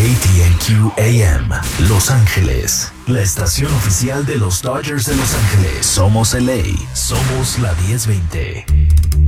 KTNQ AM, Los Ángeles, la estación oficial de los Dodgers de Los Ángeles. Somos LA, somos la 1020.